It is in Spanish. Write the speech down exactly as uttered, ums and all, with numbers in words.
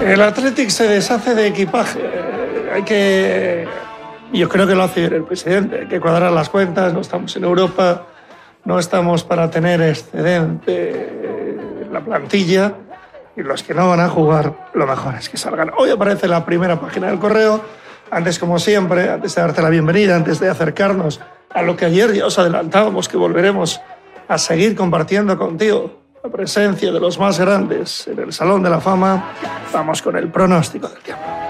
El Athletic se deshace de equipaje. Hay que... Yo creo que lo hace el presidente. Hay que cuadrar las cuentas. No estamos en Europa. No estamos para tener excedente en la plantilla. Y los que no van a jugar, lo mejor es que salgan. Hoy aparece la primera página del Correo. Antes, como siempre, antes de darte la bienvenida, antes de acercarnos a lo que ayer ya os adelantábamos, que volveremos a seguir compartiendo contigo la presencia de los más grandes en el Salón de la Fama, vamos con el pronóstico del tiempo.